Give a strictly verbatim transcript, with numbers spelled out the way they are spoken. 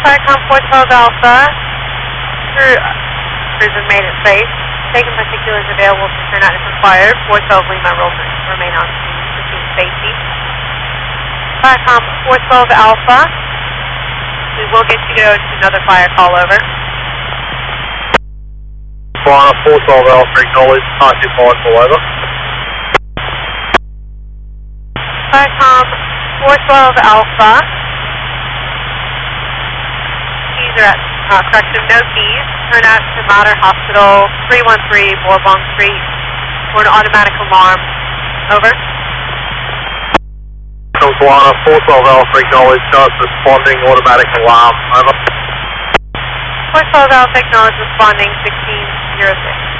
Viacom four twelve Alpha, crew, cruise has made it safe. Taking particulars available to turn out if required. four twelve Lima will remain on scene for team safety. Viacom four twelve Alpha, we will get you to go to another fire call over. Viacom four twelve Alpha, acknowledge, party fire call over. Viacom four twelve Alpha, keys are at, uh, correction, no keys. Turn out to Mater Hospital, three one three Bourbon Street, for an automatic alarm. Over. Viacom four twelve Alpha, acknowledge, just responding, automatic alarm. Over. four twelve Alpha, acknowledge, responding, sixteen zero six.